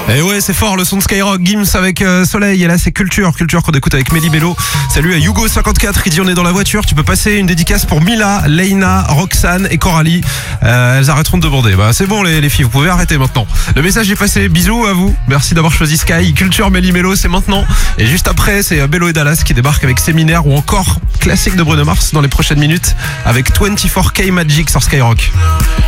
Et ouais, c'est fort le son de Skyrock, Gims avec Soleil. Et là, c'est Culture qu'on écoute avec Mélie Bello. Salut à Hugo54 qui dit on est dans la voiture. Tu peux passer une dédicace pour Mila, Leïna, Roxane et Coralie. Elles arrêteront de demander. Bah, c'est bon les filles, vous pouvez arrêter maintenant. Le message est passé. Bisous à vous. Merci d'avoir choisi Sky. Culture, Mélie Bello, c'est maintenant. Et juste après, c'est Bello et Dallas qui débarquent avec Séminaire ou encore classique de Bruno Mars dans les prochaines minutes avec 24K Magic sur Skyrock.